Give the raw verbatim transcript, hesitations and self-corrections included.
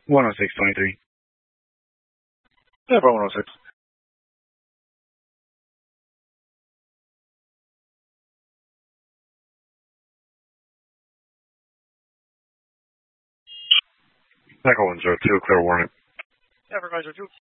one oh six twenty-three. Yeah, about one oh six. Echo one zero two, clear warning. Supervisor two.